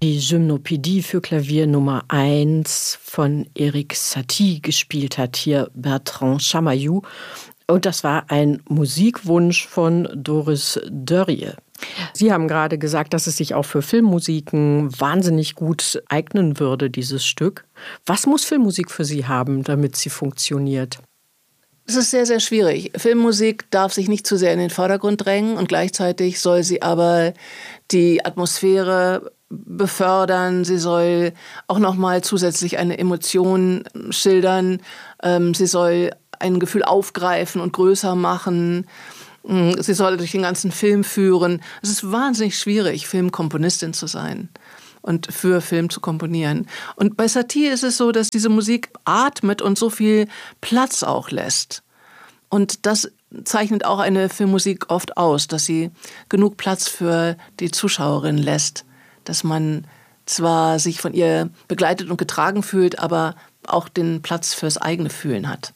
die Gymnopädie für Klavier Nummer 1 von Erik Satie gespielt hat, hier Bertrand Chamayou. Und das war ein Musikwunsch von Doris Dörrie. Sie haben gerade gesagt, dass es sich auch für Filmmusiken wahnsinnig gut eignen würde, dieses Stück. Was muss Filmmusik für Sie haben, damit sie funktioniert? Es ist sehr, sehr schwierig. Filmmusik darf sich nicht zu sehr in den Vordergrund drängen und gleichzeitig soll sie aber die Atmosphäre befördern. Sie soll auch nochmal zusätzlich eine Emotion schildern. Sie soll ein Gefühl aufgreifen und größer machen. Sie soll durch den ganzen Film führen. Es ist wahnsinnig schwierig, Filmkomponistin zu sein und für Film zu komponieren. Und bei Satie ist es so, dass diese Musik atmet und so viel Platz auch lässt. Und das zeichnet auch eine Filmmusik oft aus, dass sie genug Platz für die Zuschauerin lässt. Dass man zwar sich von ihr begleitet und getragen fühlt, aber auch den Platz fürs eigene Fühlen hat.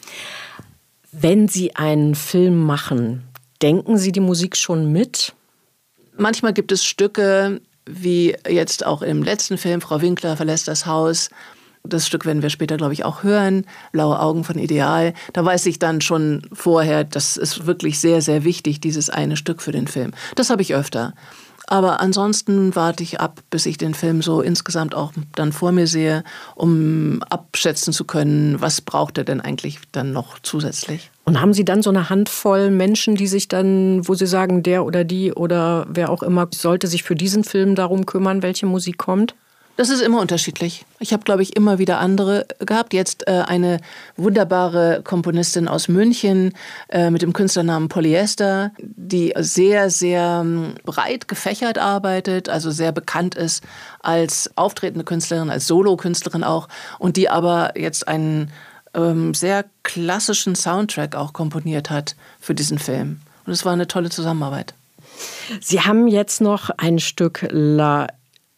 Wenn Sie einen Film machen, denken Sie die Musik schon mit? Manchmal gibt es Stücke, wie jetzt auch im letzten Film, Frau Winkler verlässt das Haus. Das Stück werden wir später, glaube ich, auch hören. Blaue Augen von Ideal. Da weiß ich dann schon vorher, das ist wirklich sehr, sehr wichtig, dieses eine Stück für den Film. Das habe ich öfter. Aber ansonsten warte ich ab, bis ich den Film so insgesamt auch dann vor mir sehe, um abschätzen zu können, was braucht er denn eigentlich dann noch zusätzlich. Und haben Sie dann so eine Handvoll Menschen, die sich dann, wo Sie sagen, der oder die oder wer auch immer, sollte sich für diesen Film darum kümmern, welche Musik kommt? Das ist immer unterschiedlich. Ich habe, glaube ich, immer wieder andere gehabt. Jetzt eine wunderbare Komponistin aus München mit dem Künstlernamen Polyester, die sehr, sehr breit gefächert arbeitet, also sehr bekannt ist als auftretende Künstlerin, als Solokünstlerin auch, und die aber jetzt einen sehr klassischen Soundtrack auch komponiert hat für diesen Film. Und es war eine tolle Zusammenarbeit. Sie haben jetzt noch ein Stück La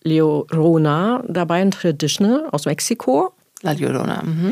Llorona dabei, ein Traditional aus Mexiko. La Llorona. Mhm.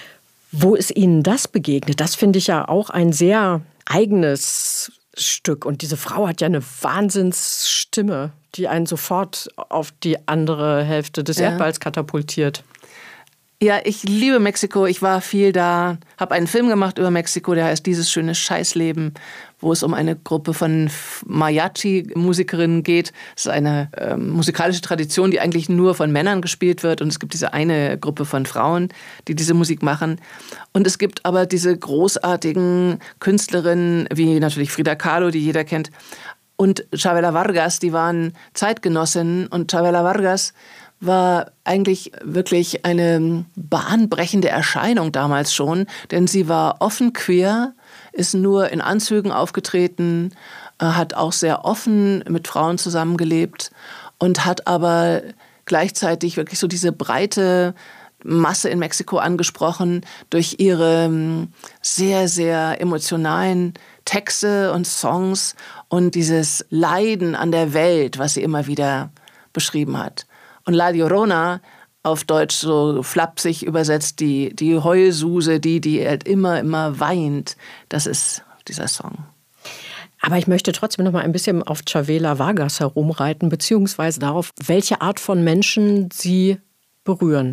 Wo ist Ihnen das begegnet? Das finde ich ja auch ein sehr eigenes Stück. Und diese Frau hat ja eine Wahnsinnsstimme, die einen sofort auf die andere Hälfte des Erdballs katapultiert. Ja, ich liebe Mexiko. Ich war viel da, habe einen Film gemacht über Mexiko, der heißt Dieses schöne Scheißleben, wo es um eine Gruppe von Mariachi-Musikerinnen geht. Es ist eine musikalische Tradition, die eigentlich nur von Männern gespielt wird. Und es gibt diese eine Gruppe von Frauen, die diese Musik machen. Und es gibt aber diese großartigen Künstlerinnen, wie natürlich Frida Kahlo, die jeder kennt, und Chavela Vargas, die waren Zeitgenossinnen. Und Chavela Vargas war eigentlich wirklich eine bahnbrechende Erscheinung damals schon, denn sie war offen queer, ist nur in Anzügen aufgetreten, hat auch sehr offen mit Frauen zusammengelebt und hat aber gleichzeitig wirklich so diese breite Masse in Mexiko angesprochen durch ihre sehr, sehr emotionalen Texte und Songs und dieses Leiden an der Welt, was sie immer wieder beschrieben hat. Und La Llorona, auf Deutsch so flapsig übersetzt, die Heulsuse, die halt immer weint, das ist dieser Song. Aber ich möchte trotzdem noch mal ein bisschen auf Chavela Vargas herumreiten, beziehungsweise darauf, welche Art von Menschen sie berühren.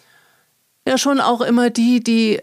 Ja, schon auch immer die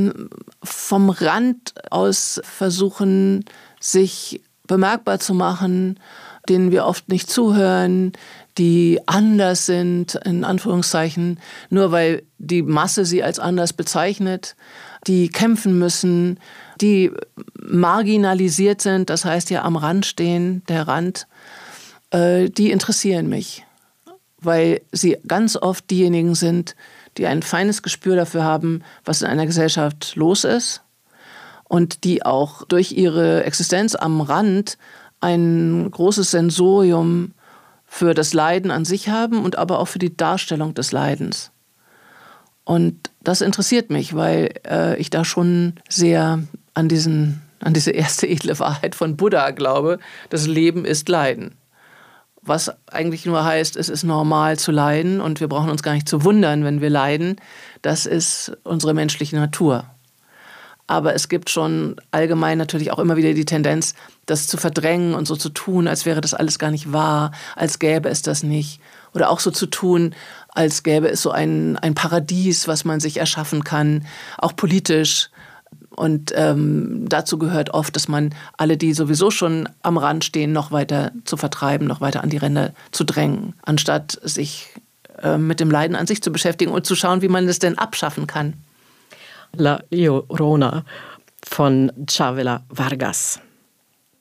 vom Rand aus versuchen, sich bemerkbar zu machen, denen wir oft nicht zuhören, die anders sind, in Anführungszeichen, nur weil die Masse sie als anders bezeichnet, die kämpfen müssen, die marginalisiert sind, das heißt ja am Rand stehen, der Rand, die interessieren mich, weil sie ganz oft diejenigen sind, die ein feines Gespür dafür haben, was in einer Gesellschaft los ist und die auch durch ihre Existenz am Rand ein großes Sensorium für das Leiden an sich haben und aber auch für die Darstellung des Leidens. Und das interessiert mich, weil ich da schon sehr an diese erste edle Wahrheit von Buddha glaube, das Leben ist Leiden. Was eigentlich nur heißt, es ist normal zu leiden und wir brauchen uns gar nicht zu wundern, wenn wir leiden. Das ist unsere menschliche Natur. Aber es gibt schon allgemein natürlich auch immer wieder die Tendenz, das zu verdrängen und so zu tun, als wäre das alles gar nicht wahr, als gäbe es das nicht. Oder auch so zu tun, als gäbe es so ein Paradies, was man sich erschaffen kann, auch politisch. Und dazu gehört oft, dass man alle, die sowieso schon am Rand stehen, noch weiter zu vertreiben, noch weiter an die Ränder zu drängen, anstatt sich mit dem Leiden an sich zu beschäftigen und zu schauen, wie man es denn abschaffen kann. La Llorona von Chavela Vargas.